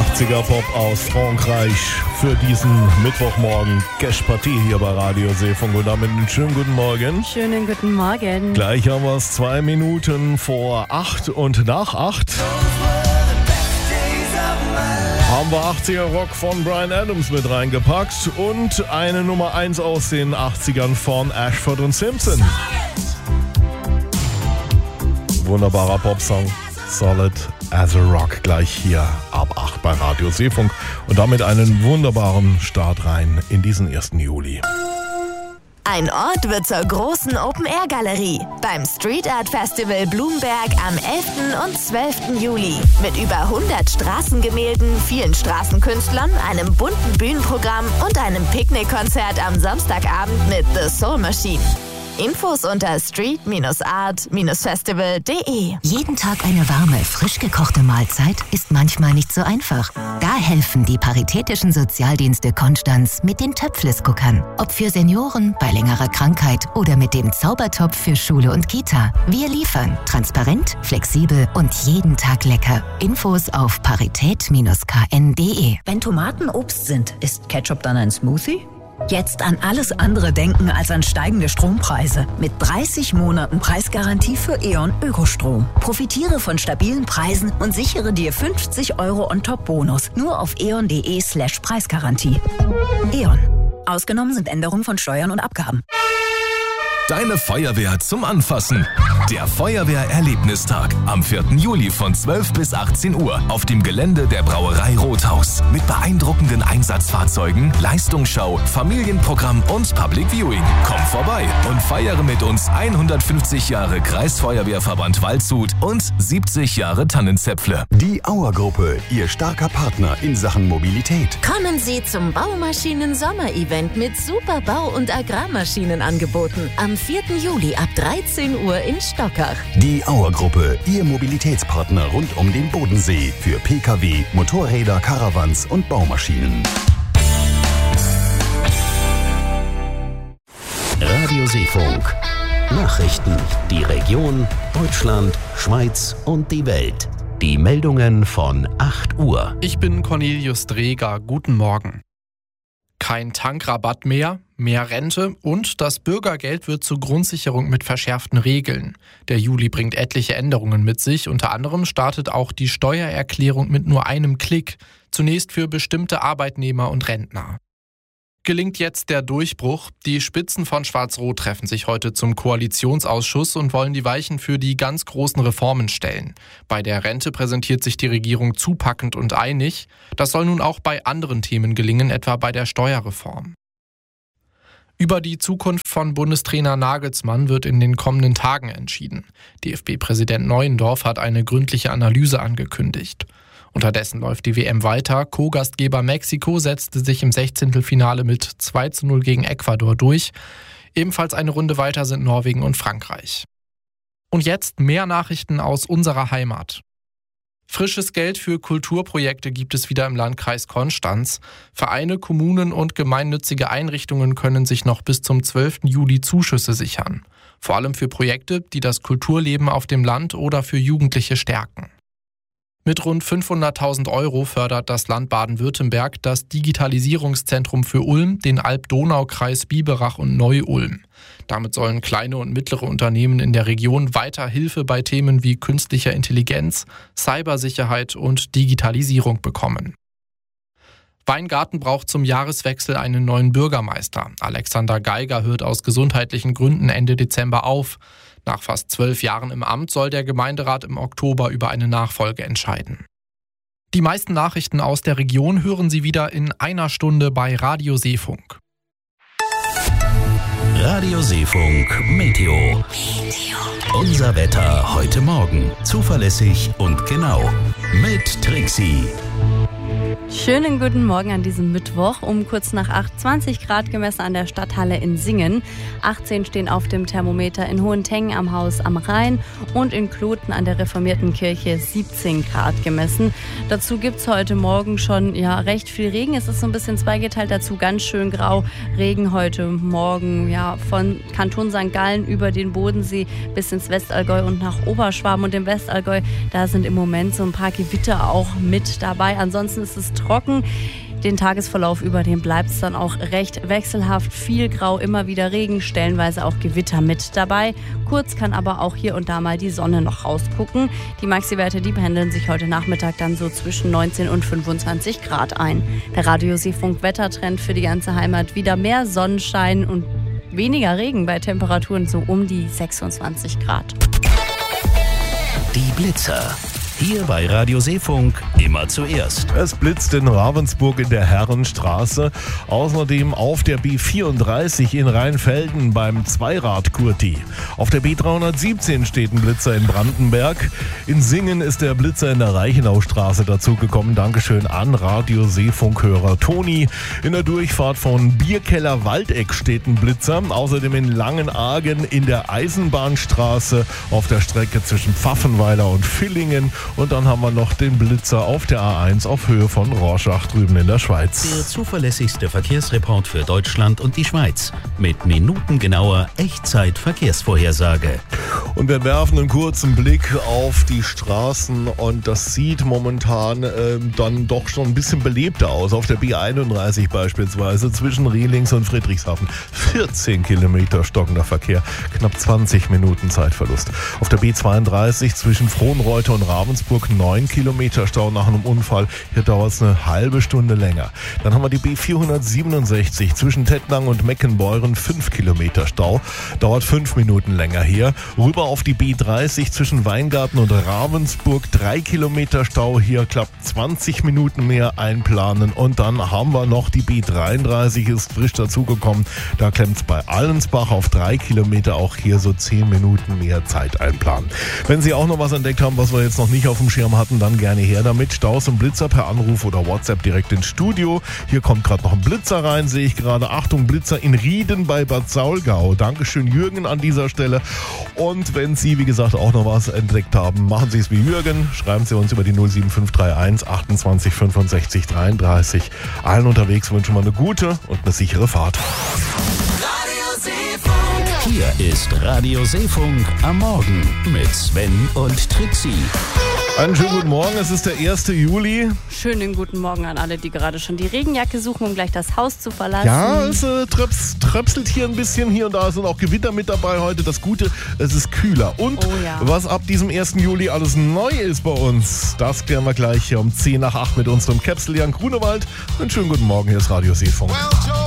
80er Pop aus Frankreich für diesen Mittwochmorgen. Cash-Partie hier bei Radio Seefunk und damit einen schönen guten Morgen. Schönen guten Morgen. Gleich haben wir es 2 Minuten vor 8 und nach 8. Haben wir 80er Rock von Bryan Adams mit reingepackt und eine Nummer 1 aus den 80ern von Ashford und Simpson. Wunderbarer Popsong. Solid as a Rock gleich hier ab 8 bei Radio Seefunk und damit einen wunderbaren Start rein in diesen 1. Juli. Ein Ort wird zur großen Open-Air-Galerie beim Street Art Festival Blumberg am 11. und 12. Juli. Mit über 100 Straßengemälden, vielen Straßenkünstlern, einem bunten Bühnenprogramm und einem Picknickkonzert am Samstagabend mit The Soul Machine. Infos unter street-art-festival.de. Jeden Tag eine warme, frisch gekochte Mahlzeit ist manchmal nicht so einfach. Da helfen die Paritätischen Sozialdienste Konstanz mit den Töpfles-Cookern. Ob für Senioren, bei längerer Krankheit oder mit dem Zaubertopf für Schule und Kita. Wir liefern transparent, flexibel und jeden Tag lecker. Infos auf parität-kn.de. Wenn Tomaten Obst sind, ist Ketchup dann ein Smoothie? Jetzt an alles andere denken als an steigende Strompreise. Mit 30 Monaten Preisgarantie für E.ON Ökostrom. Profitiere von stabilen Preisen und sichere dir 50 € On-Top-Bonus. Nur auf eon.de/Preisgarantie. E.ON. Ausgenommen sind Änderungen von Steuern und Abgaben. Deine Feuerwehr zum Anfassen. Der Feuerwehr-Erlebnistag am 4. Juli von 12 bis 18 Uhr auf dem Gelände der Brauerei Rothaus. Mit beeindruckenden Einsatzfahrzeugen, Leistungsschau, Familienprogramm und Public Viewing. Komm vorbei und feiere mit uns 150 Jahre Kreisfeuerwehrverband Waldshut und 70 Jahre Tannenzäpfle. Die Auer-Gruppe, Ihr starker Partner in Sachen Mobilität. Kommen Sie zum Baumaschinen-Sommer-Event mit super Bau- und Agrarmaschinenangeboten am 4. Juli ab 13 Uhr in Stockach. Die Auer-Gruppe, Ihr Mobilitätspartner rund um den Bodensee für Pkw, Motorräder, Caravans und Baumaschinen. Radio Seefunk. Nachrichten, die Region, Deutschland, Schweiz und die Welt. Die Meldungen von 8 Uhr. Ich bin Cornelius Dreger. Guten Morgen. Kein Tankrabatt mehr, mehr Rente und das Bürgergeld wird zur Grundsicherung mit verschärften Regeln. Der Juli bringt etliche Änderungen mit sich. Unter anderem startet auch die Steuererklärung mit nur einem Klick. Zunächst für bestimmte Arbeitnehmer und Rentner. Gelingt jetzt der Durchbruch? Die Spitzen von Schwarz-Rot treffen sich heute zum Koalitionsausschuss und wollen die Weichen für die ganz großen Reformen stellen. Bei der Rente präsentiert sich die Regierung zupackend und einig. Das soll nun auch bei anderen Themen gelingen, etwa bei der Steuerreform. Über die Zukunft von Bundestrainer Nagelsmann wird in den kommenden Tagen entschieden. DFB-Präsident Neuendorf hat eine gründliche Analyse angekündigt. Unterdessen läuft die WM weiter. Co-Gastgeber Mexiko setzte sich im 16. mit 2:0 gegen Ecuador durch. Ebenfalls eine Runde weiter sind Norwegen und Frankreich. Und jetzt mehr Nachrichten aus unserer Heimat. Frisches Geld für Kulturprojekte gibt es wieder im Landkreis Konstanz. Vereine, Kommunen und gemeinnützige Einrichtungen können sich noch bis zum 12. Juli Zuschüsse sichern. Vor allem für Projekte, die das Kulturleben auf dem Land oder für Jugendliche stärken. Mit rund 500.000 € fördert das Land Baden-Württemberg das Digitalisierungszentrum für Ulm, den Alb-Donau-Kreis Biberach und Neu-Ulm. Damit sollen kleine und mittlere Unternehmen in der Region weiter Hilfe bei Themen wie künstlicher Intelligenz, Cybersicherheit und Digitalisierung bekommen. Weingarten braucht zum Jahreswechsel einen neuen Bürgermeister. Alexander Geiger hört aus gesundheitlichen Gründen Ende Dezember auf. Nach fast 12 Jahren im Amt soll der Gemeinderat im Oktober über eine Nachfolge entscheiden. Die meisten Nachrichten aus der Region hören Sie wieder in einer Stunde bei Radio Seefunk. Radio Seefunk Meteo. Unser Wetter heute Morgen. Zuverlässig und genau. Mit Trixie. Schönen guten Morgen an diesem Mittwoch. Um kurz nach 8, 20 Grad gemessen an der Stadthalle in Singen. 18 stehen auf dem Thermometer in Hohentengen am Haus am Rhein und in Kloten an der reformierten Kirche 17 Grad gemessen. Dazu gibt es heute Morgen schon recht viel Regen. Es ist so ein bisschen zweigeteilt, dazu ganz schön grau. Regen heute Morgen von Kanton St. Gallen über den Bodensee bis ins Westallgäu und nach Oberschwaben. Und im Westallgäu, da sind im Moment so ein paar Gewitter auch mit dabei. Ansonsten ist es trocken. Den Tagesverlauf über den bleibt es dann auch recht wechselhaft. Viel Grau, immer wieder Regen, stellenweise auch Gewitter mit dabei. Kurz kann aber auch hier und da mal die Sonne noch rausgucken. Die Maxi-Werte, die pendeln sich heute Nachmittag dann so zwischen 19 und 25 Grad ein. Der Radio Seefunk Wettertrend für die ganze Heimat. Wieder mehr Sonnenschein und weniger Regen bei Temperaturen so um die 26 Grad. Die Blitzer. Hier bei Radio Seefunk immer zuerst. Es blitzt in Ravensburg in der Herrenstraße. Außerdem auf der B34 in Rheinfelden beim Zweirad-Kurti. Auf der B317 steht ein Blitzer in Brandenberg. In Singen ist der Blitzer in der Reichenaustraße dazugekommen. Dankeschön an Radio Seefunk-Hörer Toni. In der Durchfahrt von Bierkeller Waldeck steht ein Blitzer. Außerdem in Langenargen in der Eisenbahnstraße auf der Strecke zwischen Pfaffenweiler und Villingen. Und dann haben wir noch den Blitzer auf der A1 auf Höhe von Rorschach drüben in der Schweiz. Der zuverlässigste Verkehrsreport für Deutschland und die Schweiz. Mit minutengenauer Echtzeit-Verkehrsvorhersage. Und wir werfen einen kurzen Blick auf die Straßen und das sieht momentan dann doch schon ein bisschen belebter aus. Auf der B31 beispielsweise zwischen Rielings und Friedrichshafen. 14 Kilometer stockender Verkehr, knapp 20 Minuten Zeitverlust. Auf der B32 zwischen Frohnreuth und Ravensburg 9 Kilometer Stau nach einem Unfall. Hier dauert es eine halbe Stunde länger. Dann haben wir die B467 zwischen Tettnang und Meckenbeuren 5 Kilometer Stau. Dauert 5 Minuten länger hier. Rüber auf die B30 zwischen Weingarten und Ravensburg 3 Kilometer Stau. Hier klappt 20 Minuten mehr einplanen. Und dann haben wir noch die B33 ist frisch dazugekommen. Da klemmt es bei Allensbach auf 3 Kilometer. Auch hier so 10 Minuten mehr Zeit einplanen. Wenn Sie auch noch was entdeckt haben, was wir jetzt noch nicht auf dem Schirm hatten, dann gerne her damit. Staus und Blitzer per Anruf oder WhatsApp direkt ins Studio. Hier kommt gerade noch ein Blitzer rein, sehe ich gerade. Achtung, Blitzer in Rieden bei Bad Saulgau. Dankeschön Jürgen an dieser Stelle. Und wenn Sie, wie gesagt, auch noch was entdeckt haben, machen Sie es wie Jürgen. Schreiben Sie uns über die 07531 28 65 33. Allen unterwegs wünschen wir eine gute und eine sichere Fahrt. Hier ist Radio Seefunk am Morgen mit Sven und Trixi. Einen schönen guten Morgen, es ist der 1. Juli. Schönen guten Morgen an alle, die gerade schon die Regenjacke suchen, um gleich das Haus zu verlassen. Ja, es tröpselt hier ein bisschen. Hier und da sind auch Gewitter mit dabei heute. Das Gute, es ist kühler. Und was ab diesem 1. Juli alles neu ist bei uns, das klären wir gleich hier um 10 nach 8 mit unserem Capsule Jan Grunewald. Einen schönen guten Morgen, hier ist Radio Seefunk.